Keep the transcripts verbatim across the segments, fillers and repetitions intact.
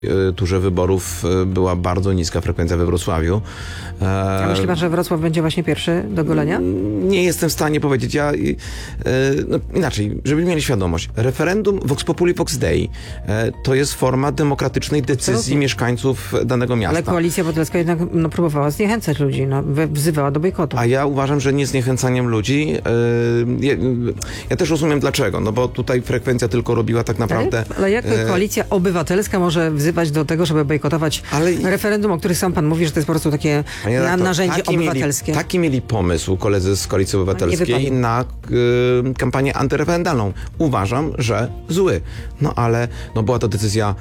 turze wyborów była bardzo niska frekwencja we Wrocławiu. A myśli pan, że Wrocław będzie właśnie pierwszy do golenia? Nie jestem w stanie powiedzieć. Ja, no, inaczej, żeby mieli świadomość. Referendum Vox Populi Vox Dei to jest forma demokratycznej decyzji mieszkańców danego miasta. Ale Koalicja Obywatelska jednak no, próbowała zniechęcać ludzi, no, wzywała do bojkotu. A ja uważam, że nie zniechęcaniem ludzi. Ja, ja też rozumiem dlaczego, no bo tutaj frekwencja tylko robiła tak naprawdę... Ale, ale jak Koalicja Obywatelska może wzywać do tego, żeby bojkotować ale... referendum, o których sam pan mówi, że to jest po prostu takie na, narzędzie taki obywatelskie. Mieli, taki mieli pomysł koledzy z Koalicji Obywatelskiej na y, kampanię antyreferendalną. Uważam, że zły. No ale no, była to decyzja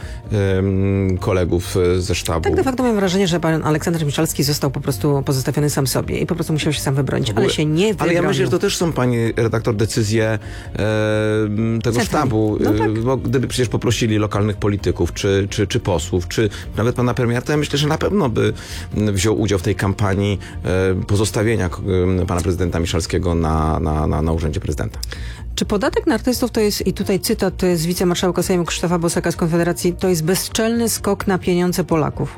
y, kolegów ze sztabu. Tak de facto mam wrażenie, że pan Aleksander Miszalski został po prostu pozostawiony sam sobie i po prostu musiał się sam wybronić, ale się nie wybronił. Ale ja myślę, że to też są, pani redaktor, decyzje y, tego Centrum. sztabu. No tak. y, bo gdyby przecież poprosili lokalnych polityków, czy, czy, czy posłów, czy nawet pana premiera, to ja myślę, że na pewno by wziął udział w tej kampanii e, pozostawienia e, pana prezydenta Miszalskiego na, na, na, na urzędzie prezydenta. Czy podatek na artystów to jest, i tutaj cytat z wicemarszałka Sejmu Krzysztofa Bosaka z Konfederacji, to jest bezczelny skok na pieniądze Polaków?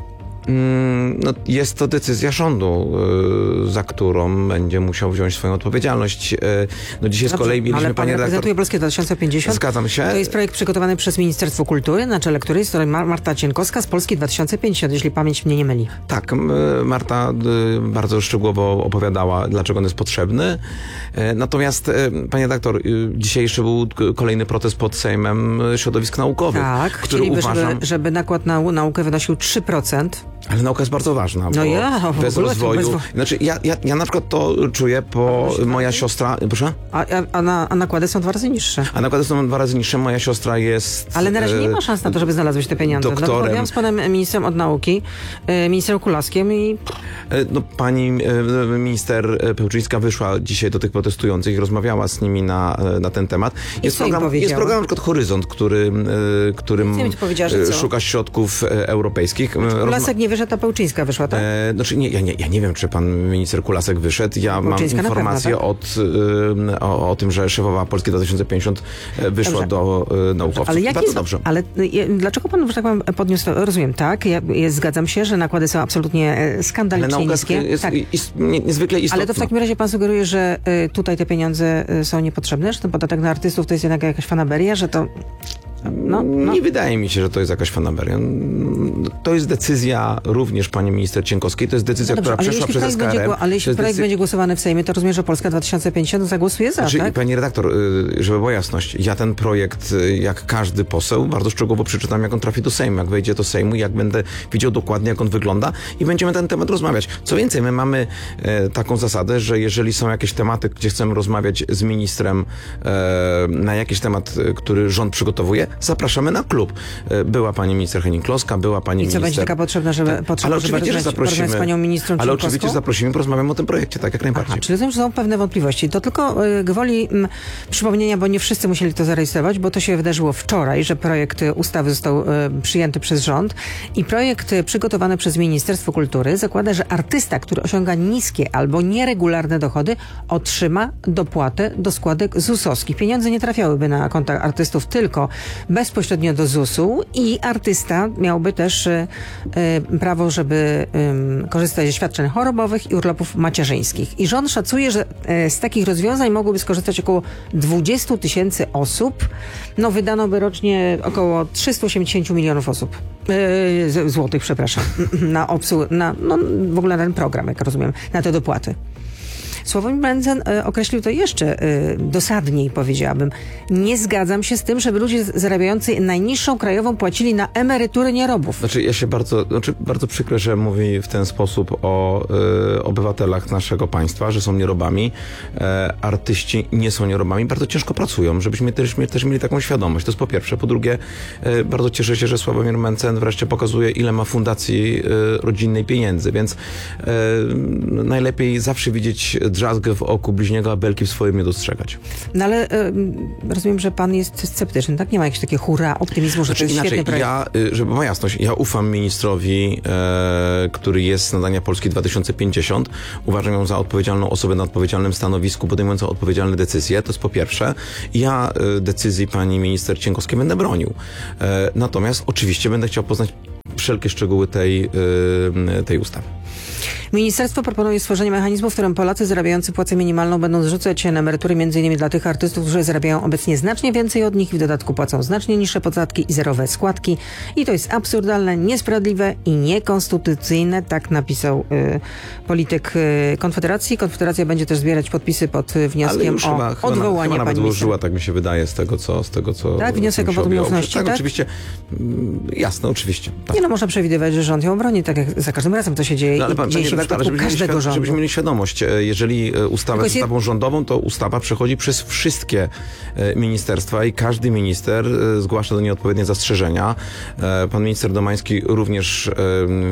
No, jest to decyzja rządu, za którą będzie musiał wziąć swoją odpowiedzialność. No dzisiaj z kolei mieliśmy, ale pan panie reprezentuje redaktor... Polskę dwa tysiące pięćdziesiąt. Zgadzam się. To jest projekt przygotowany przez Ministerstwo Kultury, na czele której jest Marta Cienkowska z Polski dwa tysiące pięćdziesiąt, jeśli pamięć mnie nie myli. Tak, Marta bardzo szczegółowo opowiadała, dlaczego on jest potrzebny. Natomiast, panie redaktor, dzisiaj jeszcze był kolejny protest pod Sejmem środowisk naukowych, tak, który uważam... żeby, żeby nakład na naukę wynosił trzy procent. Ale nauka jest bardzo ważna, no bo ja, bez rozwoju... Bez... Znaczy, ja, ja, ja na przykład to czuję, bo moja siostra... Proszę? A, a, na, a nakłady są dwa razy niższe. A nakłady są dwa razy niższe. Moja siostra jest... Ale na razie nie ma szans na to, żeby znalazłeś te pieniądze. Doktorem. No, rozmawiałam z panem ministrem od nauki, ministrem Kulaskiem i... No, pani minister Pełczyńska wyszła dzisiaj do tych protestujących i rozmawiała z nimi na, na ten temat. Jest program, jest program na przykład Horyzont, który, którym szuka środków europejskich. Kulasek nie wyszedł, a Pełczyńska wyszła, tak? E, znaczy nie, ja, nie, ja nie wiem, czy pan minister Kulasek wyszedł. Ja Pełczyńska mam informację pewno, tak? od, y, o, o tym, że szefowa Polski dwa tysiące pięćdziesiąt wyszła dobrze. do y, naukowców. Ale jak jest, dobrze. Ale y, dlaczego pan, że tak powiem, podniósł to? Rozumiem, tak? Ja, ja zgadzam się, że nakłady są absolutnie skandalicznie ale niskie. Jest, tak. jest nie, niezwykle istotna. Ale to w takim razie pan sugeruje, że y, tutaj te pieniądze y, są niepotrzebne, że ten podatek na artystów to jest jednak jakaś fanaberia, że to... No, no. Nie wydaje mi się, że to jest jakaś fanaberia. To jest decyzja również pani minister Cienkowskiej. To jest decyzja, no dobrze, która przeszła przez S K R M. Będzie, ale jeśli projekt decy... będzie głosowany w Sejmie, to rozumiem, że Polska dwa tysiące pięćdziesiąt zagłosuje za, znaczy, tak? Pani redaktor, żeby była jasność, ja ten projekt, jak każdy poseł, bardzo szczegółowo przeczytam, jak on trafi do Sejmu, jak wejdzie do Sejmu, jak będę widział dokładnie, jak on wygląda i będziemy ten temat rozmawiać. Co więcej, my mamy e, taką zasadę, że jeżeli są jakieś tematy, gdzie chcemy rozmawiać z ministrem e, na jakiś temat, który rząd przygotowuje, zapraszamy na klub. Była pani minister Henning-Kloska, była pani I co minister... będzie taka potrzebna, żeby, tak. potrzeba, ale oczywiście, żeby że zaprosimy, z panią ministrą ale Cienkowską? oczywiście zaprosimy, porozmawiamy o tym projekcie, tak jak najbardziej. Aha, czyli rozumiem, że są pewne wątpliwości. To tylko y, gwoli m, przypomnienia, bo nie wszyscy musieli to zarejestrować, bo to się wydarzyło wczoraj, że projekt ustawy został y, przyjęty przez rząd i projekt y, przygotowany przez Ministerstwo Kultury zakłada, że artysta, który osiąga niskie albo nieregularne dochody, otrzyma dopłatę do składek zusowskich. Pieniądze nie trafiałyby na konta artystów, tylko bezpośrednio do zusu i artysta miałby też y, y, prawo, żeby y, korzystać ze świadczeń chorobowych i urlopów macierzyńskich. I rząd szacuje, że y, z takich rozwiązań mogłoby skorzystać około dwadzieścia tysięcy osób. No wydano by rocznie około trzysta osiemdziesiąt milionów osób. Yy, złotych, przepraszam. Na obsługę, na, no w ogóle na ten program, jak rozumiem, na te dopłaty. Sławomir Mencen y, określił to jeszcze y, dosadniej, powiedziałabym. Nie zgadzam się z tym, żeby ludzie zarabiający najniższą krajową płacili na emerytury nierobów. Znaczy, ja się bardzo, znaczy bardzo przykro, że mówi w ten sposób o y, obywatelach naszego państwa, że są nierobami. E, artyści nie są nierobami, bardzo ciężko pracują, żebyśmy też, też mieli taką świadomość. To jest po pierwsze. Po drugie, y, bardzo cieszę się, że Sławomir Mencen wreszcie pokazuje, ile ma fundacji y, rodzinnej pieniędzy, więc y, najlepiej zawsze widzieć drzazgę w oku bliźniego, a belki w swoim nie dostrzegać. No ale y, rozumiem, że pan jest sceptyczny, tak? Nie ma jakiegoś takiego hurra optymizmu, że znaczy, to jest inaczej, świetny projekt. Ja, y, żeby była jasność, ja ufam ministrowi, e, który jest z nadania Polski dwa tysiące pięćdziesiąt. Uważam ją za odpowiedzialną osobę na odpowiedzialnym stanowisku, podejmującą odpowiedzialne decyzje. To jest po pierwsze. Ja y, decyzji pani minister Cienkowskiej będę bronił. E, natomiast oczywiście będę chciał poznać wszelkie szczegóły tej, y, tej ustawy. Ministerstwo proponuje stworzenie mechanizmu, w którym Polacy zarabiający płacę minimalną będą zrzucać się na emerytury m.in. dla tych artystów, którzy zarabiają obecnie znacznie więcej od nich i w dodatku płacą znacznie niższe podatki i zerowe składki. I to jest absurdalne, niesprawiedliwe i niekonstytucyjne, tak napisał y, polityk y, Konfederacji. Konfederacja będzie też zbierać podpisy pod y, wnioskiem o chyba, chyba odwołanie chyba pani nawet minister. złożyła, tak mi się wydaje, z tego, co... Z tego, co Tak, wniosek o się wotum objęło. nieufności, Tak, tak? oczywiście. Mm, Jasne, oczywiście. Tak. Nie no, można przewidywać, że rząd ją broni, tak jak za każdym razem to się dzieje No, ale i pan, dzieje panie się w redaktor, przypadku żebyśmy mieli, każdego świad- rządu. żebyśmy mieli świadomość, e, jeżeli e, ustawa jest Tylko ustawą rządową, to ustawa przechodzi przez wszystkie e, ministerstwa i każdy minister e, zgłasza do niej odpowiednie zastrzeżenia. E, Pan minister Domański również, e,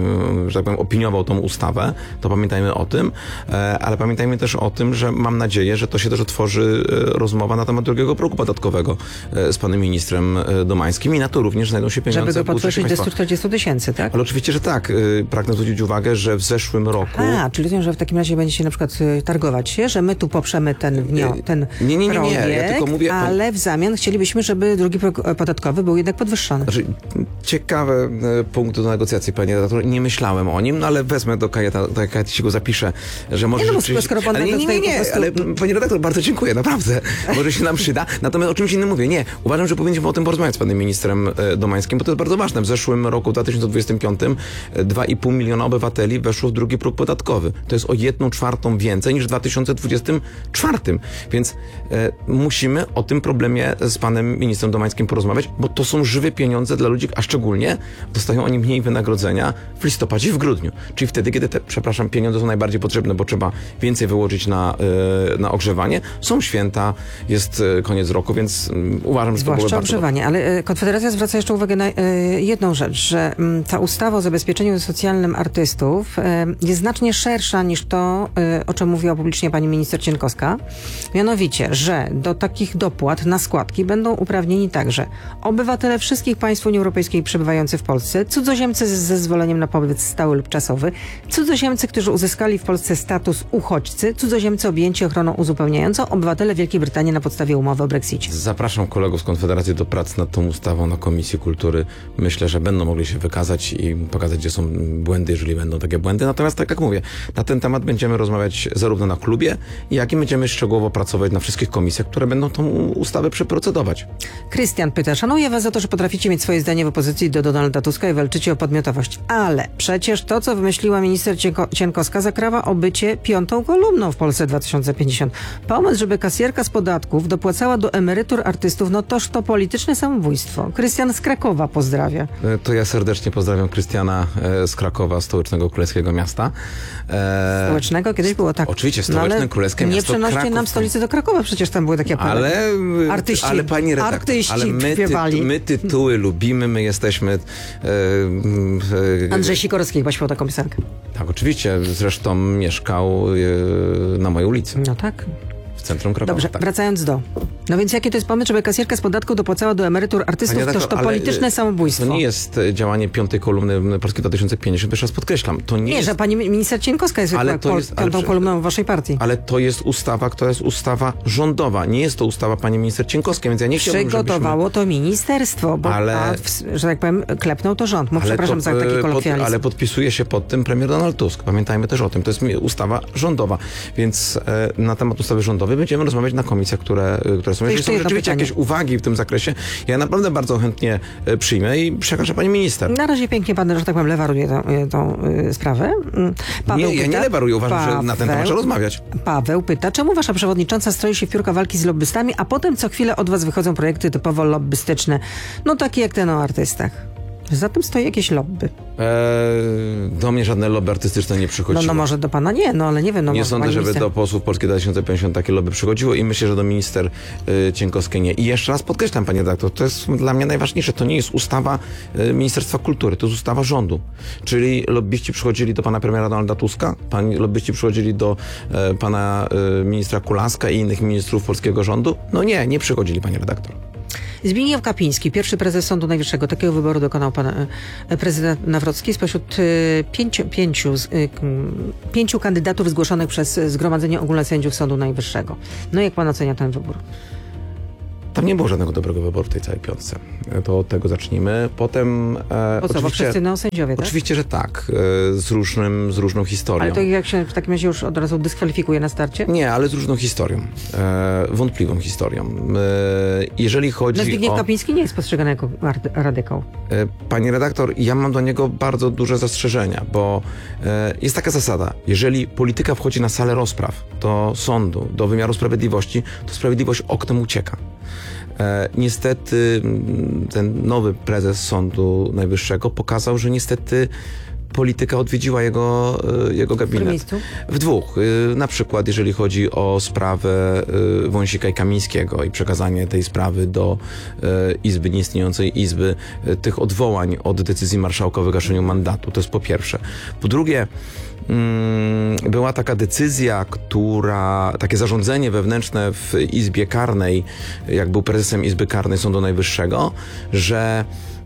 że tak powiem, opiniował tą ustawę, to pamiętajmy o tym, e, ale pamiętajmy też o tym, że mam nadzieję, że to się też otworzy e, rozmowa na temat drugiego progu podatkowego e, z panem ministrem e, Domańskim i na to również znajdą się pieniądze. Żeby go w budżecie podwyższyć do państwa. stu czterdziestu tysięcy, tak? Ale oczywiście, że tak. E, Pragnę zwrócić uwagę, że w zeszłym roku... A, czyli rozumiem, że w takim razie będziecie na przykład y, targować się, że my tu poprzemy ten, wnio, ten Nie, nie, nie, nie. projekt, Ja tylko mówię- ale w zamian chcielibyśmy, żeby drugi próg podatkowy był jednak podwyższony. Znaczy, ciekawy e, punkt do negocjacji, panie redaktor. Nie myślałem o nim, no ale wezmę do kajeta, do kajeta się go zapiszę, że może Nie, no, rzeczywiście... skoro pan ale nie, nie, nie, tutaj nie, po prostu- ale panie redaktor, bardzo dziękuję, naprawdę. Może się nam przyda. Natomiast o czymś innym mówię. Nie, uważam, że powinniśmy o tym porozmawiać z panem ministrem e, Domańskim, bo to jest bardzo ważne. W zeszłym roku, w dwa tysiące dwudziestym piątym, e, dwa i pół miliona obywateli weszło w drugi próg podatkowy. To jest o jedną czwartą więcej niż w dwa tysiące dwudziestym czwartym. Więc e, musimy o tym problemie z panem ministrem Domańskim porozmawiać, bo to są żywe pieniądze dla ludzi, a szczególnie dostają oni mniej wynagrodzenia w listopadzie i w grudniu. Czyli wtedy, kiedy te, przepraszam, pieniądze są najbardziej potrzebne, bo trzeba więcej wyłożyć na, e, na ogrzewanie. Są święta, jest e, koniec roku, więc mm, uważam, że to byłoby Zwłaszcza bardzo... ogrzewanie, ale e, Konfederacja zwraca jeszcze uwagę na e, jedną rzecz, że m, ta ustawa o zabezpieczeniu socjalnym artystów e, jest znacznie szersza niż to, e, o czym mówiła publicznie pani minister Cienkowska. Mianowicie, że do takich dopłat na składki będą uprawnieni także obywatele wszystkich państw Unii Europejskiej przebywający w Polsce, cudzoziemcy z zezwoleniem na pobyt stały lub czasowy, cudzoziemcy, którzy uzyskali w Polsce status uchodźcy, cudzoziemcy objęci ochroną uzupełniającą, obywatele Wielkiej Brytanii na podstawie umowy o Brexicie. Zapraszam kolegów z Konfederacji do prac nad tą ustawą na Komisji Kultury. Myślę, że będą mogli się wykazać i pokazać, gdzie są błędy, jeżeli będą takie błędy. Natomiast, tak jak mówię, na ten temat będziemy rozmawiać zarówno na klubie, jak i będziemy szczegółowo pracować na wszystkich komisjach, które będą tą ustawę przeprocedować. Krystian pyta, szanuję was za to, że potraficie mieć swoje zdanie w opozycji do Donalda Tuska i walczycie o podmiotowość. Ale przecież to, co wymyśliła minister Cienko- Cienkowska, zakrawa o bycie piątą kolumną w Polsce dwa tysiące pięćdziesiąt. Pomysł, żeby kasjerka z podatków dopłacała do emerytur artystów, no toż to polityczne samobójstwo. Krystian z Krakowa pozdrawia. E, To ja serdecznie pozdrawiam Krystiana e, z Krakowa, stołecznego królewskiego miasta. E, Stołecznego kiedyś było tak. Oczywiście, stołeczne ale królewskie nie miasto przenoście Kraków. nam stolicy do Krakowa, przecież tam były takie apele. Ale, Artyści- ale pani redaktor, artyści ale my, śpiewali. my tytuły lubimy, my jesteśmy... E, e, Andrzej Sikorski chyba śpiewał taką piosenkę. Tak, oczywiście. Zresztą mieszkał e, na mojej ulicy, No tak. w centrum Krakowa. Dobrze, tak. wracając do... No więc jaki to jest pomysł, żeby kasjerka z podatku dopłacała do emerytur artystów, Panie toż redaktor, to ale, polityczne e, samobójstwo. To nie jest e, działanie piątej kolumny Polski dwa tysiące pięćdziesiąt, jeszcze raz podkreślam. To nie, Nie, jest, że pani minister Cienkowska jest, Ale ale to jest- ale piątą przy- kolumną waszej partii. ale to jest ustawa, która jest ustawa rządowa. Nie jest to ustawa pani minister Cienkowskiej, więc ja nie chciałbym, Przygotowało to ministerstwo, bo Ale- a, w, że tak powiem, klepnął to rząd. Mów, Ale przepraszam to, za taki e, pod, kolokwializm. ale podpisuje się pod tym premier Donald Tusk. Pamiętajmy też o tym. To jest mi- ustawa rządowa. Więc e, na temat ustawy rządowej będziemy rozmawiać na komisjach, które, e, które są. Jeżeli jeszcze są jedno rzeczywiście pytanie. jakieś uwagi w tym zakresie, ja naprawdę bardzo chętnie e, przyjmę i przekażę pani minister. Na razie pięknie pan, że tak powiem, lewaruje tą, tą y, sprawę. Mm. Paweł Nie, ja pyta, nie lewaruję. Uważam, że na ten temat Paweł- trzeba rozmawiać. Paweł pyta, czemu wasza przewodnicząca stroi się w piórka walki z lobbystami, a potem co chwilę od was wychodzą projekty typowo lobbystyczne, no takie jak ten o artystach. Za tym stoi jakieś lobby. E, do mnie żadne lobby artystyczne nie No, przychodziło. no może do pana nie, no ale nie wiem. No, Nie może sądzę, pani żeby minister- do posłów Polski dwa tysiące pięćdziesiąt takie lobby przychodziło i myślę, że do minister y, Cienkowskiej nie. I jeszcze raz podkreślam, panie redaktor, to jest dla mnie najważniejsze. To nie jest ustawa y, Ministerstwa Kultury, to jest ustawa rządu. Czyli lobbyści przychodzili do pana premiera Donalda Tuska, pan, lobbyści przychodzili do y, pana y, ministra Kulaska i innych ministrów polskiego rządu. No nie, nie przychodzili, panie redaktor. Zbigniew Kapiński, pierwszy prezes Sądu Najwyższego. Takiego wyboru dokonał pan e, prezydent Nawrocki spośród e, pięciu, pięciu, z, e, k- pięciu kandydatów zgłoszonych przez Zgromadzenie Ogólne Sędziów Sądu Najwyższego. No jak pan ocenia ten wybór? Tam nie było żadnego dobrego wyboru w tej całej piątce. To od tego zacznijmy. Potem... E, Po co, bo wszyscy neosędziowie, tak? Oczywiście, że tak. E, z, różnym, z różną historią. Ale to jak się w takim razie już od razu dyskwalifikuje na starcie? Nie, ale z różną historią. E, wątpliwą historią. E, jeżeli chodzi no Zbigniew o... Kapiński nie jest postrzegany jako radykał. E, pani redaktor, ja mam do niego bardzo duże zastrzeżenia, bo e, jest taka zasada. Jeżeli polityka wchodzi na salę rozpraw, do sądu, do wymiaru sprawiedliwości, to sprawiedliwość oknem ucieka. E, niestety ten nowy prezes Sądu Najwyższego pokazał, że niestety polityka odwiedziła jego, jego gabinet. W którym miejscu? W dwóch. Na przykład jeżeli chodzi o sprawę Wąsika i Kamińskiego i przekazanie tej sprawy do Izby, nieistniejącej Izby, tych odwołań od decyzji marszałka o wygaszeniu mandatu. To jest po pierwsze. Po drugie, była taka decyzja, która, takie zarządzenie wewnętrzne w Izbie Karnej, jak był prezesem Izby Karnej Sądu Najwyższego, że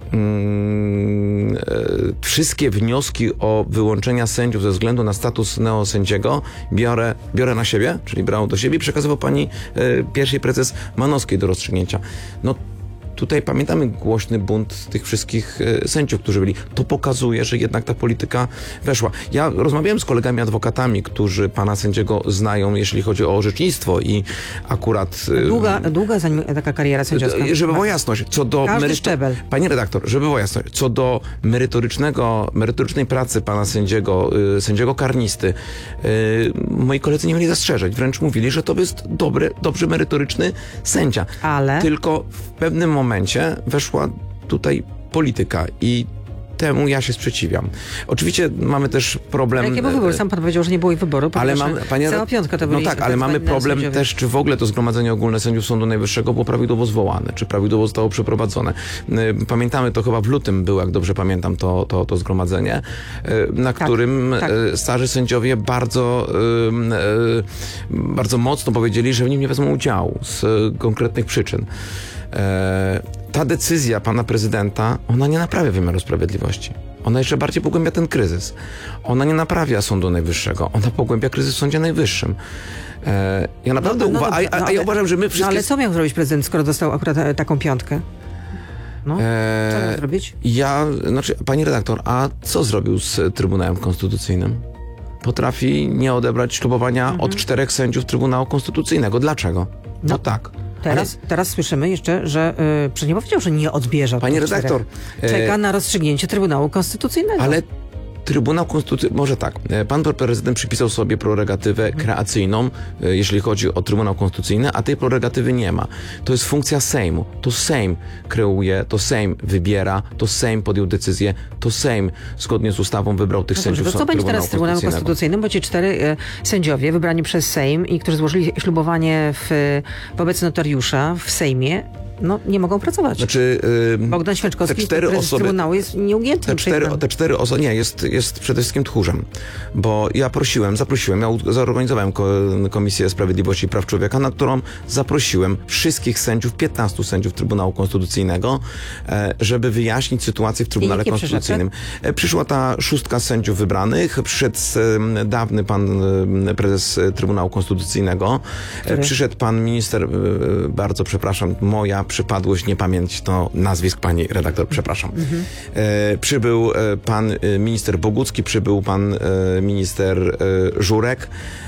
Hmm, wszystkie wnioski o wyłączenia sędziów ze względu na status neosędziego biorę, biorę na siebie, czyli brał do siebie i przekazywał pani e, pierwszej prezes Manowskiej do rozstrzygnięcia. No tutaj pamiętamy głośny bunt tych wszystkich e, sędziów, którzy byli. To pokazuje, że jednak ta polityka weszła. Ja rozmawiałem z kolegami adwokatami, którzy pana sędziego znają, jeśli chodzi o orzecznictwo i akurat... E, długa, długa zanim taka kariera sędziowska. Żeby była jasność, co do... Każdy meryto- szczebel. Panie redaktor, żeby była jasność, co do merytorycznego, merytorycznej pracy pana sędziego, y, sędziego karnisty, y, moi koledzy nie mieli zastrzeżeń. Wręcz mówili, że to jest dobry, dobrze merytoryczny sędzia. Ale... Tylko w pewnym momencie weszła tutaj polityka i temu ja się sprzeciwiam. Oczywiście mamy też problem... Jaki był wybór? Sam pan powiedział, że nie było wyboru. Ale mam, panie, cała piątka to byli... No tak, ale mamy problem sędziowie. Też, czy w ogóle to Zgromadzenie Ogólne Sędziów Sądu Najwyższego było prawidłowo zwołane, czy prawidłowo zostało przeprowadzone. Pamiętamy, to chyba w lutym było, jak dobrze pamiętam, to, to, to zgromadzenie, na tak, którym tak. starzy sędziowie bardzo, bardzo mocno powiedzieli, że w nim nie wezmą udziału z konkretnych przyczyn. Ta decyzja pana prezydenta, ona nie naprawia wymiaru sprawiedliwości. Ona jeszcze bardziej pogłębia ten kryzys. Ona nie naprawia Sądu Najwyższego. Ona pogłębia kryzys w Sądzie Najwyższym. E, ja naprawdę no, no, uwa- no, a, a, no, a ja uważam, że my wszystkie... No ale co miał zrobić prezydent, skoro dostał akurat taką piątkę? No, co miał zrobić? Ja, znaczy, pani redaktor, a co zrobił z Trybunałem Konstytucyjnym? Potrafi nie odebrać ślubowania mhm. od czterech sędziów Trybunału Konstytucyjnego. Dlaczego? No, no tak. Teraz, ale... teraz słyszymy jeszcze, że yy, przecież nie powiedział, że nie odbierze. Pani redaktor. Czeka na rozstrzygnięcie Trybunału Konstytucyjnego. Ale Trybunał Konstytucyjny, może tak, pan prezydent przypisał sobie prerogatywę kreacyjną, jeśli chodzi o Trybunał Konstytucyjny, a tej prerogatywy nie ma. To jest funkcja Sejmu. To Sejm kreuje, to Sejm wybiera, to Sejm podjął decyzję, to Sejm zgodnie z ustawą wybrał tych no sędziów dobrze, to co będzie teraz z Trybunałem Konstytucyjnym, bo ci cztery e, sędziowie wybrani przez Sejm i którzy złożyli ślubowanie w, wobec notariusza w Sejmie, no nie mogą pracować. Znaczy, yy, Bogdan Święczkowski, te cztery prezes osoby, Trybunału, jest nieugiętym. Te cztery, te cztery osoby, nie, jest, jest przede wszystkim tchórzem, bo ja prosiłem, zaprosiłem, ja zorganizowałem Komisję Sprawiedliwości i Praw Człowieka, na którą zaprosiłem wszystkich sędziów, piętnastu sędziów Trybunału Konstytucyjnego, żeby wyjaśnić sytuację w Trybunale Konstytucyjnym. Przyszedł? Przyszła ta szóstka sędziów wybranych, przyszedł dawny pan prezes Trybunału Konstytucyjnego, Który? przyszedł pan minister, bardzo przepraszam, moja przypadłość, niepamięć to nazwisk pani redaktor, przepraszam. Mhm. E, przybył e, pan e, minister Bogucki, przybył pan e, minister e, Żurek.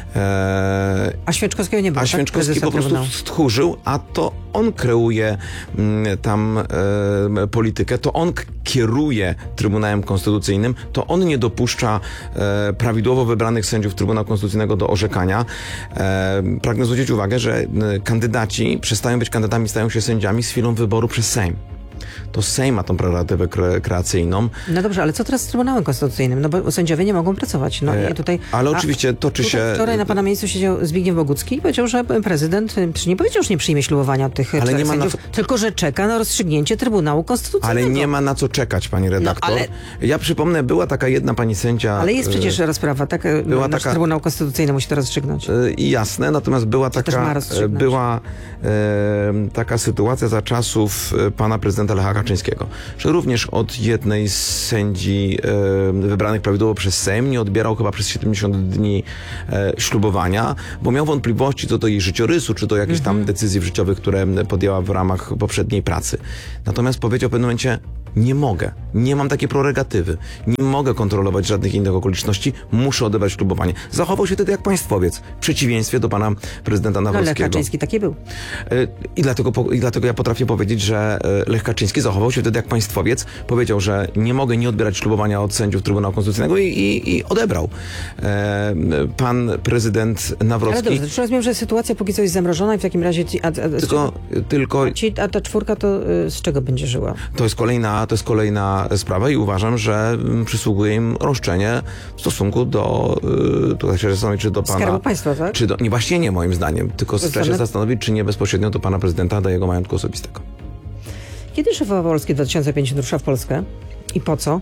E, a Święczkowskiego nie było, A Święczkowski tak? po prostu Trybunału. stchórzył, a to on kreuje m, tam e, politykę, to on kieruje Trybunałem Konstytucyjnym, to on nie dopuszcza e, prawidłowo wybranych sędziów Trybunału Konstytucyjnego do orzekania. E, pragnę zwrócić uwagę, że e, kandydaci przestają być kandydatami, stają się sędziami z chwilą wyboru przez Sejm. To Sejm ma tą prerogatywę kre- kreacyjną. No dobrze, ale co teraz z Trybunałem Konstytucyjnym? No bo sędziowie nie mogą pracować. No e, i tutaj, ale oczywiście toczy się... Wczoraj na pana miejscu siedział Zbigniew Bogucki i powiedział, że prezydent czy nie powiedział, że nie przyjmie ślubowania od tych ale czterech nie ma sędziów, na co... tylko że czeka na rozstrzygnięcie Trybunału Konstytucyjnego. Ale nie ma na co czekać, pani redaktor. No, ale... Ja przypomnę, była taka jedna pani sędzia... Ale jest przecież rozprawa, tak? Była nasz taka... Trybunał Konstytucyjny musi to rozstrzygnąć. I jasne, natomiast była taka, była e, taka sytuacja za czasów pana prezydenta prezydenta Lecha Kaczyńskiego, że również od jednej z sędzi e, wybranych prawidłowo przez Sejm nie odbierał chyba przez siedemdziesiąt dni e, ślubowania, bo miał wątpliwości co do jej życiorysu, czy do jakichś tam decyzji życiowych, które podjęła w ramach poprzedniej pracy. Natomiast powiedział w pewnym momencie: nie mogę, nie mam takiej prerogatywy, nie mogę kontrolować żadnych innych okoliczności, muszę odebrać ślubowanie. Zachował się wtedy jak państwowiec, w przeciwieństwie do pana prezydenta Nawrockiego. No, Lech Kaczyński taki był. I dlatego, I dlatego ja potrafię powiedzieć, że Lech Kaczyński zachował się wtedy jak państwowiec, powiedział, że nie mogę nie odbierać ślubowania od sędziów Trybunału Konstytucyjnego i, i, i odebrał. Pan prezydent Nawrocki... Ale dobrze, to rozumiem, że sytuacja póki co jest zamrożona i w takim razie... Ci, a, a, tylko, tylko... Ci, a ta czwórka to y, z czego będzie żyła? To jest kolejna To jest kolejna sprawa i uważam, że przysługuje im roszczenie w stosunku do, tutaj się zastanowić, czy do pana... Skarbu Państwa, tak? Czy do, nie, właśnie nie moim zdaniem, tylko trzeba się zastanowić, czy nie bezpośrednio do pana prezydenta, do jego majątku osobistego. Kiedy szefowa Polski dwa tysiące pięćdziesiąt rusza w Polskę? I po co?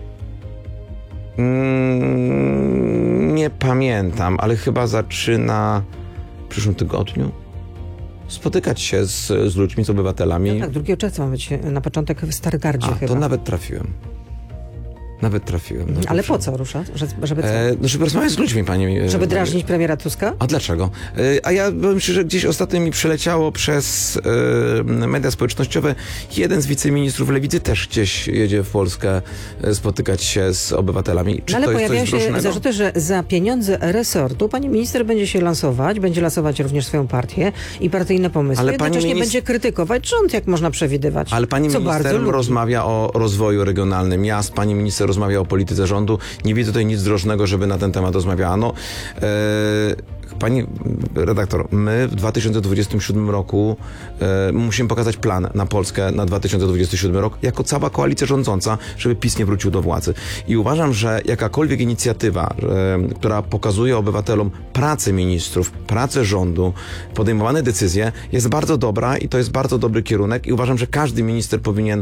Mm, nie pamiętam, ale chyba zaczyna w przyszłym tygodniu spotykać się z, z ludźmi, z obywatelami. No tak, drugiego czerwca ma być na początek w Stargardzie A, chyba. to nawet trafiłem. Nawet trafiłem. No ale po co rusza? Żeby, co? E, no, żeby rozmawiać z ludźmi, pani... Żeby drażnić premiera Tuska? A dlaczego? E, a ja powiem szczerze, że gdzieś ostatnio mi przeleciało przez e, media społecznościowe. Jeden z wiceministrów Lewicy też gdzieś jedzie w Polskę e, spotykać się z obywatelami. Czy no, ale to jest pojawiają coś się zbrożonego? zarzuty, że za pieniądze resortu pani minister będzie się lansować, będzie lansować również swoją partię i partyjne pomysły. Ale jednocześnie pani będzie krytykować rząd, jak można przewidywać. Ale pani co minister bardzo rozmawia o rozwoju regionalnym miast, pani minister rozmawia o polityce rządu. Nie widzę tutaj nic drożnego, żeby na ten temat rozmawiała. No, e, pani redaktor, my w dwa tysiące dwudziestym siódmym roku e, musimy pokazać plan na Polskę na dwa tysiące dwudziesty siódmy rok, jako cała koalicja rządząca, żeby PiS nie wrócił do władzy. I uważam, że jakakolwiek inicjatywa, e, która pokazuje obywatelom pracę ministrów, pracę rządu, podejmowane decyzje, jest bardzo dobra i to jest bardzo dobry kierunek i uważam, że każdy minister powinien e,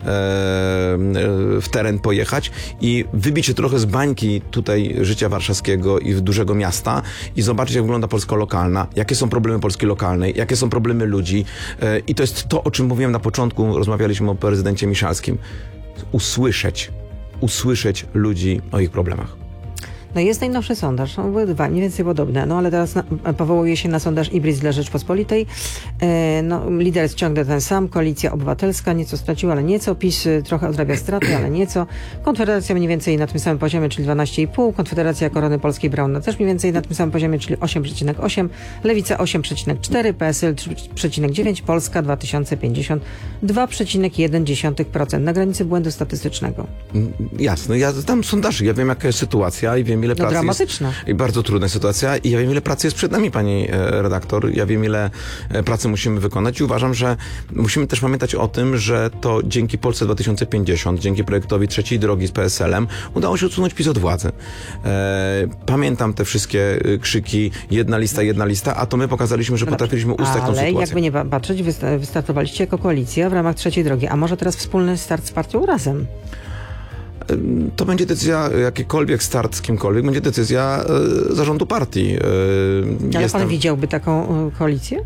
w teren pojechać i wybić się trochę z bańki tutaj życia warszawskiego i dużego miasta i zobaczyć, jak wygląda Polska lokalna, jakie są problemy Polski lokalnej, jakie są problemy ludzi. I to jest to, o czym mówiłem na początku, rozmawialiśmy o prezydencie Miszalskim. Usłyszeć, usłyszeć ludzi o ich problemach. No jest najnowszy sondaż, są obydwa, mniej więcej podobne, no ale teraz na, powołuje się na sondaż Ibris dla Rzeczpospolitej. E, no, lider jest ciągle ten sam, Koalicja Obywatelska nieco straciła, ale nieco, PiS trochę odrabia straty, ale nieco. Konfederacja mniej więcej na tym samym poziomie, czyli dwanaście i pół. Konfederacja Korony Polskiej Brauna też mniej więcej na tym samym poziomie, czyli osiem przecinek osiem. Lewica osiem przecinek cztery, P S L trzy przecinek dziewięć, Polska dwa tysiące pięćdziesiąt dwa przecinek jeden procent na granicy błędu statystycznego. Jasne, ja tam sondaży, ja wiem, jaka jest sytuacja i wiem, ile no, pracy dramatyczna. jest. I bardzo trudna sytuacja i ja wiem, ile pracy jest przed nami, pani e, redaktor. Ja wiem, ile e, pracy musimy wykonać i uważam, że musimy też pamiętać o tym, że to dzięki Polsce dwa tysiące pięćdziesiąt, dzięki projektowi trzeciej drogi z P S L em udało się odsunąć PiS od władzy. E, pamiętam te wszystkie krzyki, jedna lista, jedna lista, a to my pokazaliśmy, że potrafiliśmy ustać tą sytuację. Ale jakby nie patrzeć, wystartowaliście jako koalicja w ramach trzeciej drogi, a może teraz wspólny start z partią Razem? To będzie decyzja, jakikolwiek start z kimkolwiek, będzie decyzja e, zarządu partii. E, Ale jestem... pan widziałby taką e, koalicję?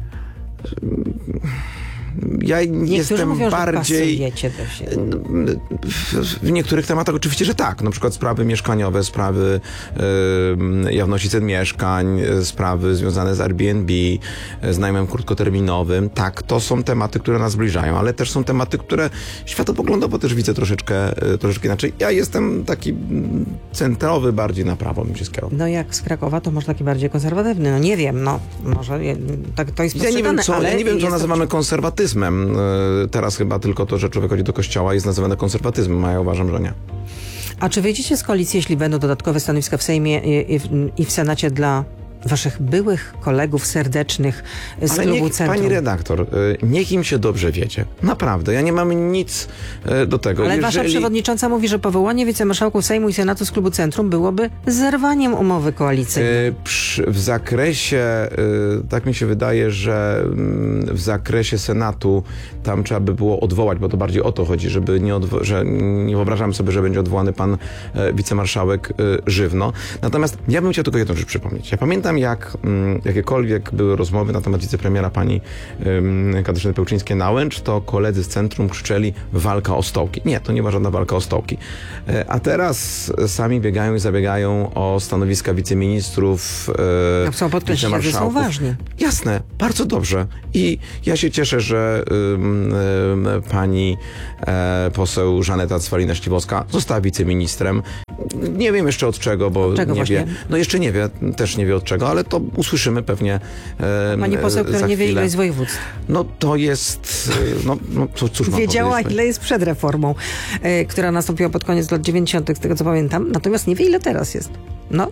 Ja Niektórzy jestem mówią, bardziej... że pasujecie do siebie. W, w niektórych tematach oczywiście, że tak. Na przykład sprawy mieszkaniowe, sprawy y, jawności cen mieszkań, sprawy związane z Airbnb, z najmem krótkoterminowym. Tak, to są tematy, które nas zbliżają, ale też są tematy, które światopoglądowo też widzę troszeczkę, troszeczkę inaczej. Ja jestem taki centrowy, bardziej na prawo bym się skierował. No jak z Krakowa, to może taki bardziej konserwatywny. No nie wiem, no może tak to jest postrzegane, ja nie wiem, co, ale ja nie wiem, co nazywamy to... konserwatyzmem. Teraz chyba tylko to, że człowiek chodzi do kościoła, jest nazywane konserwatyzmem, a ja uważam, że nie. A czy wyjdziecie z koalicji, jeśli będą dodatkowe stanowiska w Sejmie i w, i w Senacie dla waszych byłych kolegów serdecznych z Ale klubu niech, Centrum? pani redaktor, niech im się dobrze wiedzie. Naprawdę, ja nie mam nic do tego. Ale Jeżeli... wasza przewodnicząca mówi, że powołanie wicemarszałków Sejmu i Senatu z klubu Centrum byłoby zerwaniem umowy koalicyjnej. W zakresie, tak mi się wydaje, że w zakresie Senatu tam trzeba by było odwołać, bo to bardziej o to chodzi, żeby nie odwo- że nie wyobrażam sobie, że będzie odwołany pan wicemarszałek Żywno. Natomiast ja bym chciał tylko jedną rzecz przypomnieć. Ja pamiętam, pamiętam, jak mm, jakiekolwiek były rozmowy na temat wicepremiera pani ym, Katarzyny Pełczyńskiej-Nałęcz, to koledzy z centrum krzyczeli walka o stołki. Nie, to nie była żadna walka o stołki. E, a teraz sami biegają i zabiegają o stanowiska wiceministrów, e, No, chcą podkreślić, że są ważni. Jasne, bardzo dobrze. I ja się cieszę, że ym, ym, pani e, poseł Żaneta Cwalina-Śliwowska została wiceministrem. Nie wiem jeszcze od czego, bo Od czego nie właśnie? wie. No jeszcze nie wie, też nie wie od czego, ale to usłyszymy pewnie e, Pani poseł, która za nie wie, chwilę. ile jest województw. No to jest, e, no, no co, cóż mam Wiedziała, powiedzieć? ile jest przed reformą, y, która nastąpiła pod koniec lat dziewięćdziesiątych, z tego co pamiętam. Natomiast nie wie, ile teraz jest. No.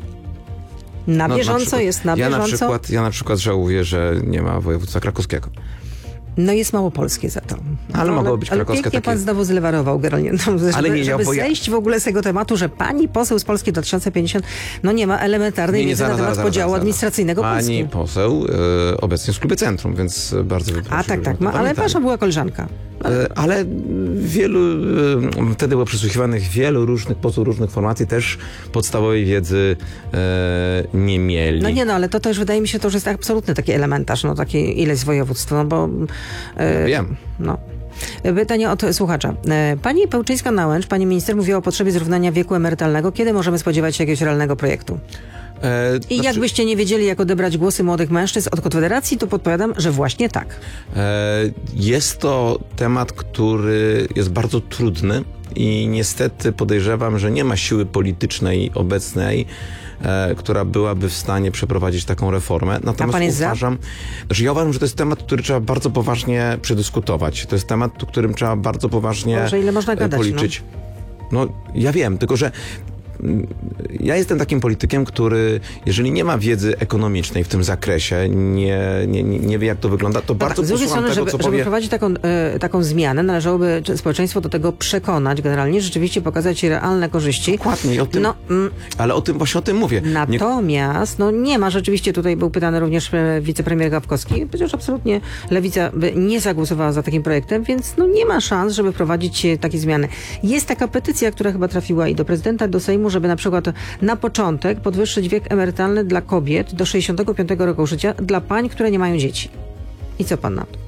Na No, bieżąco przykład, jest, na ja bieżąco. Na przykład, ja na przykład żałuję, że nie ma województwa krakowskiego. No jest małopolskie za to. Ale no, mogło być ale krakowskie pięknie takie- pan znowu zlewarował, generalnie. No, żeby, Ale nie, ja- żeby bo ja- zejść w ogóle z tego tematu, że pani poseł z Polski dwa tysiące pięćdziesiąt no nie ma elementarnej wiedzy na temat podziału administracyjnego Pani Polski. poseł e, obecnie w klubie Centrum, więc bardzo wyproszę. A tak, żeby tak, to ma, ale pamiętali. wasza była koleżanka. E, Ale wielu, e, wtedy było przesłuchiwanych wielu różnych posłów różnych formacji, też podstawowej wiedzy e, nie mieli. No nie no, ale to też wydaje mi się, to, że jest absolutny taki elementarz, no takie ileś województw, no bo... e, Wiem. No. Pytanie od słuchacza. E, Pani Pełczyńska-Nałęcz, pani minister mówiła o potrzebie zrównania wieku emerytalnego. Kiedy możemy spodziewać się jakiegoś realnego projektu? E, I znaczy- jakbyście nie wiedzieli, jak odebrać głosy młodych mężczyzn od Konfederacji, to podpowiadam, że właśnie tak. E, Jest to temat, który jest bardzo trudny i niestety podejrzewam, że nie ma siły politycznej obecnej, e, która byłaby w stanie przeprowadzić taką reformę. Natomiast pan jest za? uważam, że ja uważam, że to jest temat, który trzeba bardzo poważnie przedyskutować. To jest temat, o którym trzeba bardzo poważnie Boże, ile można e, gadać, policzyć. No, ja wiem, tylko że mm, ja jestem takim politykiem, który jeżeli nie ma wiedzy ekonomicznej w tym zakresie, nie, nie, nie nie wie jak to wygląda, to No bardzo tak, z drugiej posłucham strony, tego, żeby, co żeby powie... prowadzić taką, e, taką zmianę, należałoby czy- społeczeństwo do tego przekonać generalnie, rzeczywiście pokazać realne korzyści. Dokładnie, i o tym, No, mm, ale o tym właśnie o tym mówię. Nie, natomiast, no nie ma, rzeczywiście tutaj był pytany również e, wicepremier Gawkowski, powiedział, że absolutnie Lewica by nie zagłosowała za takim projektem, więc no nie ma szans, żeby prowadzić e, takie zmiany. Jest taka petycja, która chyba trafiła i do prezydenta, i do Sejmu, żeby na przykład na początek podwyższyć wiek emerytalny dla kobiet do sześćdziesiątego piątego roku życia, dla pań, które nie mają dzieci. I co pan na to?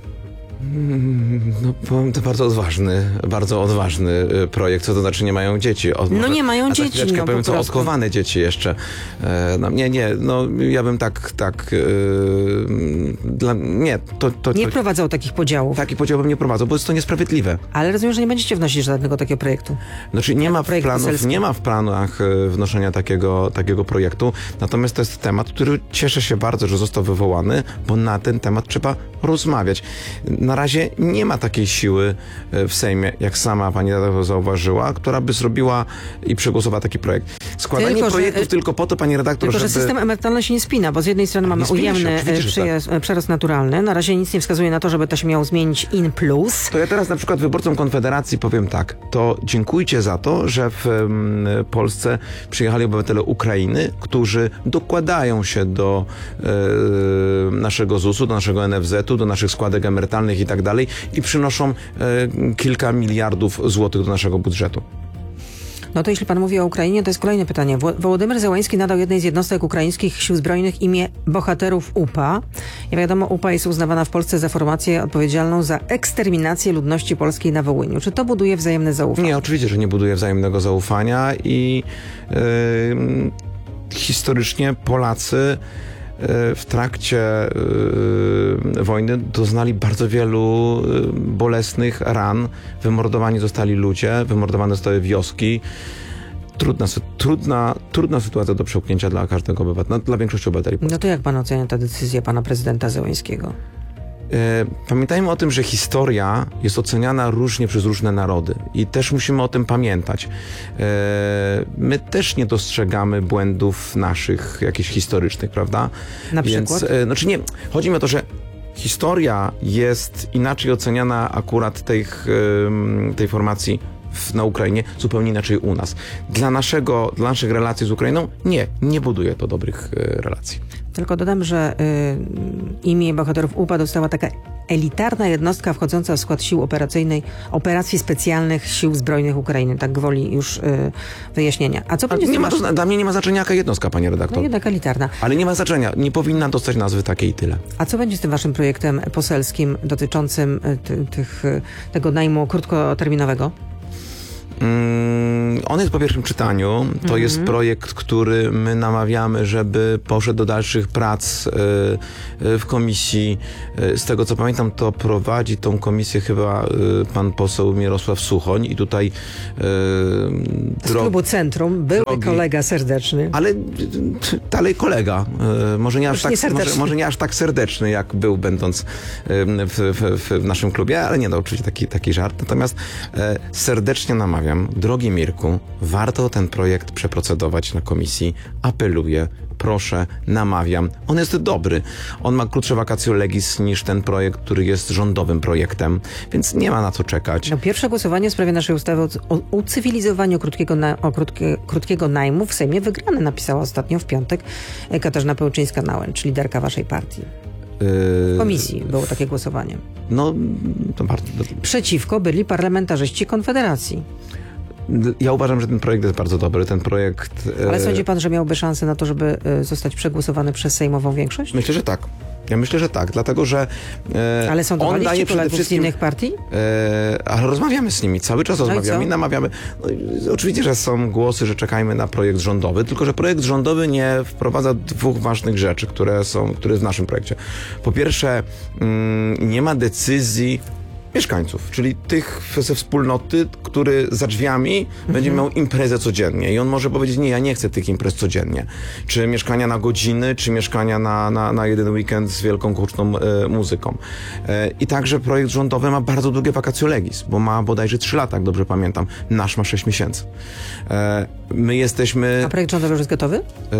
no powiem, to bardzo odważny, bardzo odważny y, projekt, co to znaczy nie mają dzieci. Od, No może- nie mają a za dzieci, chwileczkę no powiem, po co prostu. odchowane dzieci jeszcze. E, no, nie, nie, no ja bym tak, tak, y, dla, nie, to, to, Nie to prowadzą takich podziałów. taki podział bym nie prowadzał, bo jest to niesprawiedliwe. Ale rozumiem, że nie będziecie wnosić żadnego takiego projektu. Znaczy nie ma, w projekt planów, poselski. nie ma w planach e, wnoszenia takiego, takiego projektu, natomiast to jest temat, który cieszę się bardzo, że został wywołany, bo na ten temat trzeba rozmawiać. Na razie nie ma takiej siły e, w Sejmie, jak sama pani redaktor zauważyła, która by zrobiła i przegłosowała taki projekt. Składanie Tylko, że- projektów tylko po to, pani redaktor, Tylko, że żeby... system emerytalny się nie spina, bo z jednej strony mamy spina się, ujemny oczywiście, że przyjazd, przerost naturalny. Na razie nic nie wskazuje na to, żeby to się miało zmienić in plus. To ja teraz na przykład wyborcom Konfederacji powiem tak, to dziękujcie za to, że w em, Polsce przyjechali obywatele Ukrainy, którzy dokładają się do e, naszego zusu, do naszego N F Z-u, do naszych składek emerytalnych i tak dalej i przynoszą e, kilka miliardów złotych do naszego budżetu. No to jeśli pan mówi o Ukrainie, to jest kolejne pytanie. Wło- Wołodymyr Zełański nadał jednej z jednostek ukraińskich sił zbrojnych imię bohaterów U P A. Jak wiadomo, U P A jest uznawana w Polsce za formację odpowiedzialną za eksterminację ludności polskiej na Wołyniu. Czy to buduje wzajemne zaufanie? Nie, oczywiście, że nie buduje wzajemnego zaufania i e, historycznie Polacy e, w trakcie e, wojny doznali bardzo wielu e, bolesnych ran. Wymordowani zostali ludzie, wymordowane zostały wioski. Trudna, sy- trudna, trudna sytuacja do przełknięcia dla każdego obywatela, no, dla większości obywateli. No to jak pan ocenia tę decyzję pana prezydenta Zełańskiego? E, Pamiętajmy o tym, że historia jest oceniana różnie przez różne narody i też musimy o tym pamiętać. E, My też nie dostrzegamy błędów naszych jakichś historycznych, prawda? Na Więc, przykład? e, Znaczy nie, chodzi mi o to, że historia jest inaczej oceniana akurat tej, em, tej formacji w, na Ukrainie, zupełnie inaczej u nas. Dla, naszego, dla naszych relacji z Ukrainą nie, nie buduje to dobrych e, relacji. Tylko dodam, że y, imię bohaterów U P A dostała taka elitarna jednostka wchodząca w skład sił operacyjnej, operacji specjalnych Sił Zbrojnych Ukrainy. Tak gwoli już y, wyjaśnienia. A co A będzie z nie tym ma, waszym... to, dla mnie nie ma znaczenia jaka jednostka, panie redaktor. No jednak elitarna. Ale nie ma znaczenia. Nie powinna dostać nazwy takiej i tyle. A co będzie z tym waszym projektem poselskim dotyczącym y, ty, tych, y, tego najmu krótkoterminowego? Mm, on jest po pierwszym czytaniu. To Mhm. jest projekt, który my namawiamy, żeby poszedł do dalszych prac y, y, w komisji. Y, z tego co pamiętam, to prowadzi tą komisję chyba y, pan poseł Mirosław Suchoń i tutaj y, Z dro- klubu Centrum, były drogi- kolega serdeczny. ale y, dalej kolega. Y, może, nie aż Już tak, nie serdeczny. może, może nie aż tak serdeczny, jak był będąc y, w, w, w naszym klubie, ale nie, no oczywiście taki, taki żart. Natomiast y, serdecznie namawiam, drogi Mirku, warto ten projekt przeprocedować na komisji. Apeluję, proszę, namawiam. On jest dobry. On ma krótsze vacatio legis niż ten projekt, który jest rządowym projektem, więc nie ma na co czekać. No, pierwsze głosowanie w sprawie naszej ustawy o, o ucywilizowaniu krótkiego, na, o krótkie, krótkiego najmu w Sejmie wygrane, napisała ostatnio w piątek Katarzyna Pełczyńska-Nałęcz, liderka waszej partii. W komisji było takie głosowanie. No, to bardzo... Przeciwko byli parlamentarzyści Konfederacji. Ja uważam, że ten projekt jest bardzo dobry. Ten projekt... Ale e, sądzi pan, że miałby szansę na to, żeby e, zostać przegłosowany przez sejmową większość? Myślę, że tak. Ja myślę, że tak, dlatego że e, Ale on sądowaliście daje przede kolegów z wszystkim... innych partii? E, ale rozmawiamy z nimi, cały czas No i rozmawiamy co? i namawiamy. No, i oczywiście, że są głosy, że czekajmy na projekt rządowy, tylko że projekt rządowy nie wprowadza dwóch ważnych rzeczy, które są, które jest w naszym projekcie. Po pierwsze, mm, nie ma decyzji mieszkańców, czyli tych ze wspólnoty, który za drzwiami mhm. będzie miał imprezę codziennie i on może powiedzieć, nie, ja nie chcę tych imprez codziennie. Czy mieszkania na godziny, czy mieszkania na, na, na jeden weekend z wielką huczną e, muzyką. E, I także projekt rządowy ma bardzo długie vacatio legis, bo ma bodajże trzy lata, jak dobrze pamiętam. Nasz ma sześć miesięcy. E, my jesteśmy... A projekt rządowy już jest gotowy? E,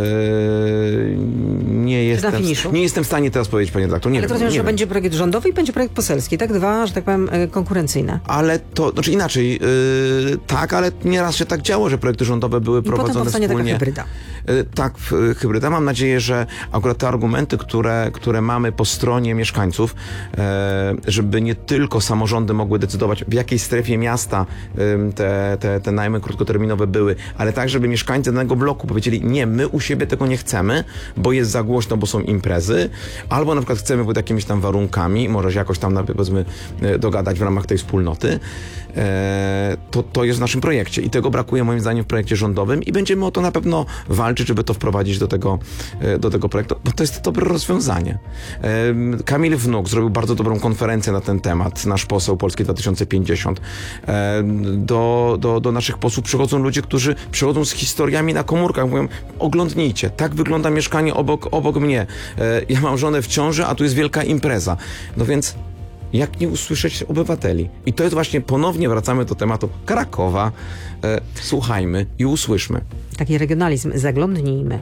nie, jestem, finiszu? nie jestem w stanie teraz powiedzieć, panie redaktor. Nie Ale to wiem, rozumiem, nie że wiem. będzie projekt rządowy i będzie projekt poselski, tak? Dwa, że tak powiem, e, konkurencyjne. Ale to, znaczy inaczej, yy, tak, ale nieraz się tak działo, że projekty rządowe były I potem prowadzone powstanie wspólnie. taka hybryda. Yy, tak, w- hybryda. Mam nadzieję, że akurat te argumenty, które, które mamy po stronie mieszkańców, yy, żeby nie tylko samorządy mogły decydować, w jakiej strefie miasta yy, te, te, te najmy krótkoterminowe były, ale tak, żeby mieszkańcy danego bloku powiedzieli, nie, my u siebie tego nie chcemy, bo jest za głośno, bo są imprezy, albo na przykład chcemy pod jakimiś tam warunkami, może się jakoś tam, powiedzmy, yy, dogadać w ramach tej wspólnoty, e, to, to jest w naszym projekcie i tego brakuje moim zdaniem w projekcie rządowym i będziemy o to na pewno walczyć, żeby to wprowadzić do tego, e, do tego projektu, bo to jest dobre rozwiązanie. E, Kamil Wnuk zrobił bardzo dobrą konferencję na ten temat, nasz poseł Polski dwa tysiące pięćdziesiąt. E, do, do, do naszych posłów przychodzą ludzie, którzy przychodzą z historiami na komórkach, mówią, oglądnijcie, tak wygląda mieszkanie obok, obok mnie. E, ja mam żonę w ciąży, a tu jest wielka impreza. No więc jak nie usłyszeć obywateli? I to jest właśnie, ponownie wracamy do tematu Krakowa. E, słuchajmy i usłyszmy. Taki regionalizm, zaglądnijmy.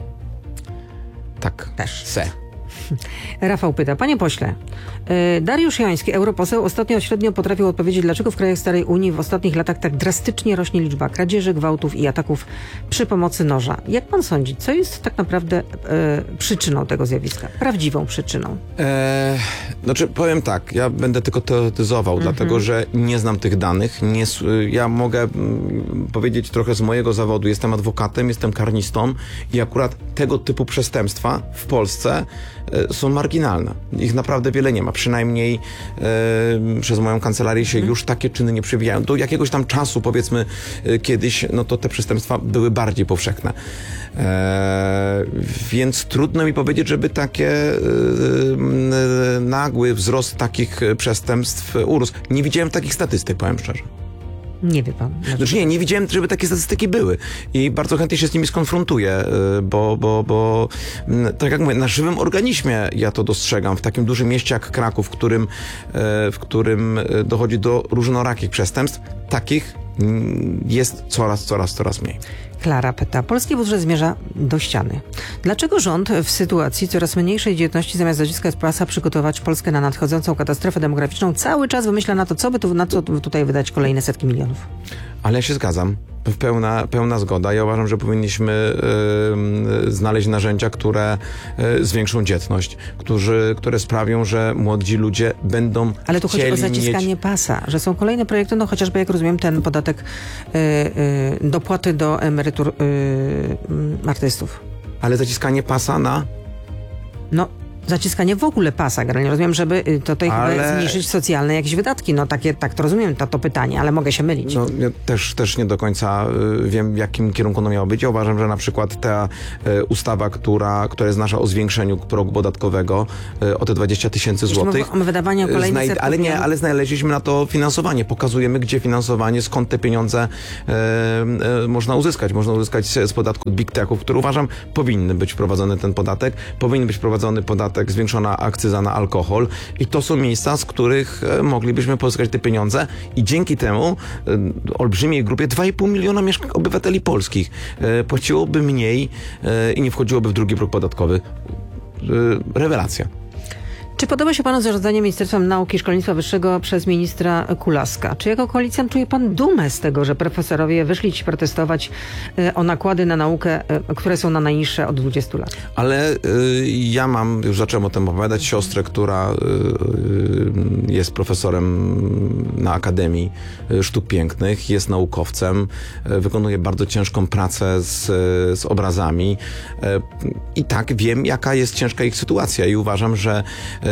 Tak. Też. Se. Rafał pyta, panie pośle, y, Dariusz Joński, europoseł, ostatnio średnio potrafił odpowiedzieć, dlaczego w krajach Starej Unii w ostatnich latach tak drastycznie rośnie liczba kradzieży, gwałtów i ataków przy pomocy noża. Jak pan sądzi, co jest tak naprawdę y, przyczyną tego zjawiska? Prawdziwą przyczyną. E, znaczy, powiem tak, ja będę tylko teoretyzował, Mhm. dlatego że nie znam tych danych. Nie, s- ja mogę mm, powiedzieć trochę z mojego zawodu. Jestem adwokatem, jestem karnistą i akurat tego typu przestępstwa w Polsce e, są marginalne. Ich naprawdę wiele nie ma. Przynajmniej e, przez moją kancelarię się już takie czyny nie przewijają. Do jakiegoś tam czasu, powiedzmy e, kiedyś, no to te przestępstwa były bardziej powszechne. E, więc trudno mi powiedzieć, żeby takie e, e, nagły wzrost takich przestępstw urósł. Nie widziałem takich statystyk, powiem szczerze. Nie wie pan. Znaczy nie, nie widziałem, żeby takie statystyki były i bardzo chętnie się z nimi skonfrontuję, y, bo, bo, bo mm, tak jak mówię, na żywym organizmie ja to dostrzegam w takim dużym mieście jak Kraków, w którym, y, w którym y, dochodzi do różnorakich przestępstw, takich mm, jest coraz, coraz, coraz mniej. Klara pyta, polski budżet zmierza do ściany. Dlaczego rząd w sytuacji coraz mniejszej dzietności zamiast zaciskać pasa przygotować Polskę na nadchodzącą katastrofę demograficzną cały czas wymyśla na to, co by tu, na co tutaj wydać kolejne setki milionów? Ale ja się zgadzam. Pełna, pełna zgoda. Ja uważam, że powinniśmy y, znaleźć narzędzia, które y, zwiększą dzietność, którzy, które sprawią, że młodzi ludzie będą Ale tu chodzi o zaciskanie mieć... pasa, że są kolejne projekty, no chociażby jak rozumiem ten podatek y, y, dopłaty do emerytur y, y, artystów. Ale zaciskanie pasa na... No, zaciskanie w ogóle pasa, generalnie rozumiem, żeby tutaj ale... chyba zmniejszyć socjalne jakieś wydatki. No takie, tak to rozumiem, to, to pytanie, ale mogę się mylić. No, ja też, też nie do końca y, wiem, w jakim kierunku ono miało być. Ja uważam, że na przykład ta y, ustawa, która, która jest nasza o zwiększeniu progu podatkowego y, o te dwadzieścia tysięcy złotych. Mamy wydawanie kolejnych znajd- Ale nie, ale znaleźliśmy na to finansowanie. Pokazujemy, gdzie finansowanie, skąd te pieniądze y, y, można uzyskać. Można uzyskać z, z podatku big techów, który uważam powinny być wprowadzony ten podatek. Powinien być wprowadzony podatek, zwiększona akcyza na alkohol i to są miejsca, z których moglibyśmy pozyskać te pieniądze i dzięki temu e, olbrzymiej grupie dwa i pół miliona mieszkań obywateli polskich e, płaciłoby mniej e, i nie wchodziłoby w drugi próg podatkowy. E, rewelacja. Czy podoba się panu zarządzanie Ministerstwem Nauki i Szkolnictwa Wyższego przez ministra Kulaska? Czy jako koalicjant czuje pan dumę z tego, że profesorowie wyszli ci protestować y, o nakłady na naukę, y, które są na najniższe od dwudziestu lat? Ale y, ja mam, już zacząłem o tym opowiadać, siostrę, która y, y, jest profesorem na Akademii Sztuk Pięknych, jest naukowcem, y, wykonuje bardzo ciężką pracę z, z obrazami y, i tak wiem, jaka jest ciężka ich sytuacja i uważam, że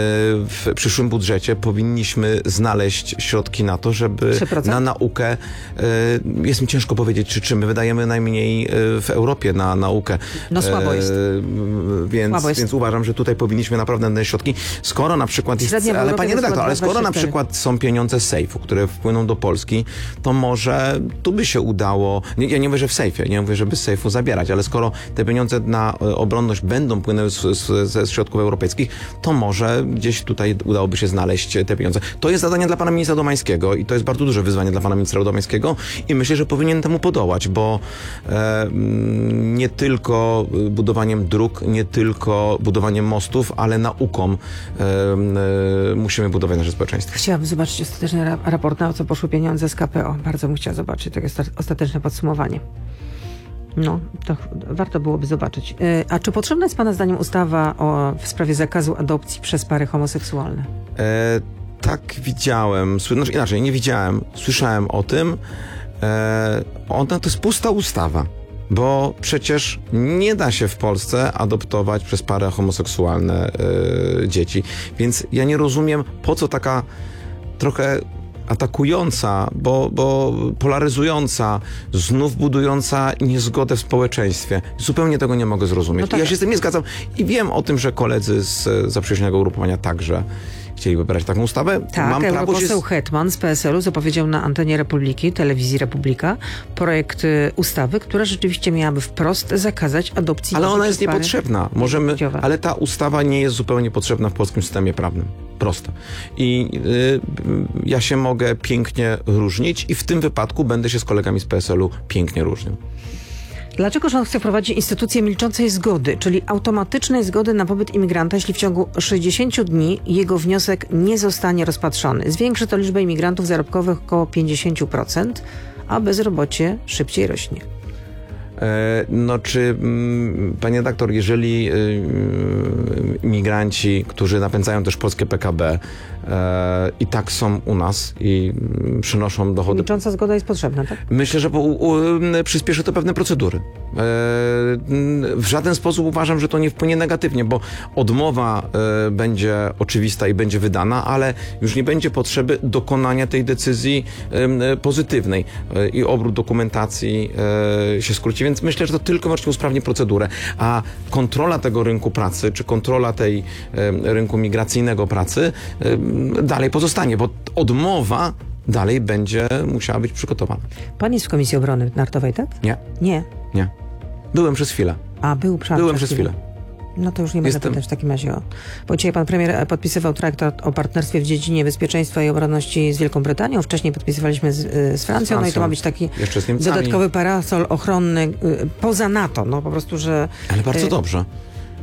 w przyszłym budżecie powinniśmy znaleźć środki na to, żeby trzy procent? Na naukę, jest mi ciężko powiedzieć, czy, czy my wydajemy najmniej w Europie na naukę. No słabo jest. Więc, słabo jest. więc uważam, że tutaj powinniśmy naprawdę znaleźć środki. Skoro na przykład jest, ale panie redaktor, ale skoro na przykład są pieniądze z sejfu, które wpłyną do Polski, to może tu by się udało, nie, ja nie mówię, że w sejfie, nie mówię, żeby z sejfu zabierać, ale skoro te pieniądze na obronność będą płynęły z, z, ze środków europejskich, to może gdzieś tutaj udałoby się znaleźć te pieniądze. To jest zadanie dla pana ministra Domańskiego i to jest bardzo duże wyzwanie dla pana ministra Domańskiego i myślę, że powinien temu podołać, bo e, nie tylko budowaniem dróg, nie tylko budowaniem mostów, ale nauką e, e, musimy budować nasze społeczeństwo. Chciałabym zobaczyć ostateczny ra- raport, na co poszły pieniądze z K P O. Bardzo bym chciała zobaczyć. To jest ostateczne podsumowanie. No, to warto byłoby zobaczyć. Yy, a czy potrzebna jest pana zdaniem ustawa o, w sprawie zakazu adopcji przez pary homoseksualne? E, tak widziałem, znaczy inaczej, nie widziałem, słyszałem o tym. E, ona to jest pusta ustawa, bo przecież nie da się w Polsce adoptować przez pary homoseksualne e, dzieci. Więc ja nie rozumiem, po co taka trochę atakująca, bo, bo polaryzująca, znów budująca niezgodę w społeczeństwie. Zupełnie tego nie mogę zrozumieć. No tak. Ja się z tym nie zgadzam i wiem o tym, że koledzy z zaprzyjaźnionego ugrupowania także chcieliby brać taką ustawę. Tak, Mam prawo europoseł się... Hetman z P S L-u zapowiedział na antenie Republiki, telewizji Republika, projekt y, ustawy, która rzeczywiście miałaby wprost zakazać adopcji. Ale ona jest przez pary niepotrzebna. Możemy, płciowe. ale ta ustawa nie jest zupełnie potrzebna w polskim systemie prawnym. Proste. I y, ja się mogę pięknie różnić i w tym wypadku będę się z kolegami z P S L-u pięknie różnił. Dlaczego rząd chce wprowadzić instytucję milczącej zgody, czyli automatycznej zgody na pobyt imigranta, jeśli w ciągu sześćdziesięciu dni jego wniosek nie zostanie rozpatrzony? Zwiększy to liczbę imigrantów zarobkowych około pięćdziesiąt procent, a bezrobocie szybciej rośnie. No czy, panie redaktor, jeżeli migranci, którzy napędzają też polskie P K B i tak są u nas i przynoszą dochody... Milcząca zgoda jest potrzebna, tak? Myślę, że u, u, przyspieszy to pewne procedury. W żaden sposób uważam, że to nie wpłynie negatywnie, bo odmowa będzie oczywista i będzie wydana, ale już nie będzie potrzeby dokonania tej decyzji pozytywnej i obrót dokumentacji się skróci. Więc myślę, że to tylko wyłącznie usprawni procedurę. A kontrola tego rynku pracy, czy kontrola tej rynku migracyjnego pracy dalej pozostanie, bo odmowa dalej będzie musiała być przygotowana. Pan jest w Komisji Obrony Narodowej, tak? Nie. Nie. Nie. Byłem przez chwilę. A, był przez Byłem przez chwilę. No to już nie będę Jestem... pytać w takim razie o... Bo dzisiaj pan premier podpisywał traktat o partnerstwie w dziedzinie bezpieczeństwa i obronności z Wielką Brytanią. Wcześniej podpisywaliśmy z, z Francją. No i to ma być taki dodatkowy parasol ochronny y, poza NATO. No po prostu, że... Ale bardzo y, dobrze.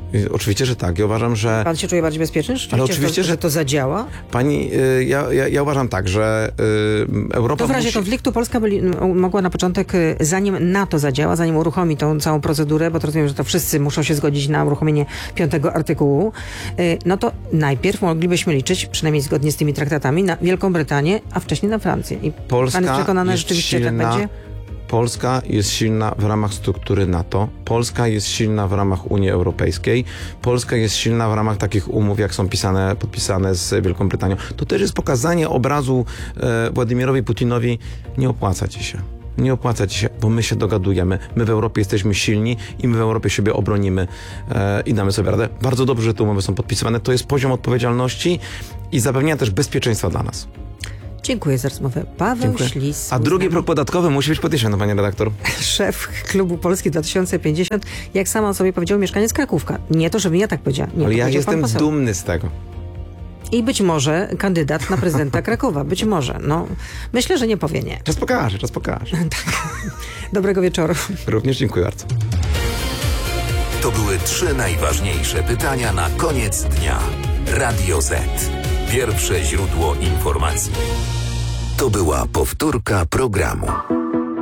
I oczywiście, że tak. Ja uważam, że... Pan się czuje bardziej bezpieczny? Rzeczywiście, Ale oczywiście, to, że że to zadziała? Pani, y, ja, ja, ja uważam tak, że y, Europa... To w razie musi... konfliktu Polska byli, m, mogła na początek, y, zanim NATO zadziała, zanim uruchomi tą całą procedurę, bo to rozumiem, że to wszyscy muszą się zgodzić na uruchomienie piątego artykułu, y, no to najpierw moglibyśmy liczyć, przynajmniej zgodnie z tymi traktatami, na Wielką Brytanię, a wcześniej na Francję. I Polska pan jest przekonany, że jest rzeczywiście silna, tak będzie? Polska jest silna w ramach struktury NATO. Polska jest silna w ramach Unii Europejskiej. Polska jest silna w ramach takich umów, jak są pisane, podpisane z Wielką Brytanią. To też jest pokazanie obrazu e, Władimirowi Putinowi. Nie opłaca ci się. Nie opłaca ci się, bo my się dogadujemy. My w Europie jesteśmy silni i my w Europie siebie obronimy e, i damy sobie radę. Bardzo dobrze, że te umowy są podpisywane. To jest poziom odpowiedzialności i zapewnienia też bezpieczeństwa dla nas. Dziękuję za rozmowę. Paweł Dziękuję. Ślis. A drugi próg podatkowy musi być podniesiony, panie redaktor. Szef Klubu Polski dwa tysiące pięćdziesiąt, jak sama o sobie powiedział, mieszkaniec Krakówka. Nie to, żebym ja tak powiedziała. Nie, Ale to ja powiedział pan jestem poseł. dumny z tego. I być może kandydat na prezydenta Krakowa. Być może. No, myślę, że nie powie nie. Czas pokaże, czas pokaże. Dobrego wieczoru. Również dziękuję bardzo. To były trzy najważniejsze pytania na koniec dnia. Radio Z. Pierwsze źródło informacji. To była powtórka programu.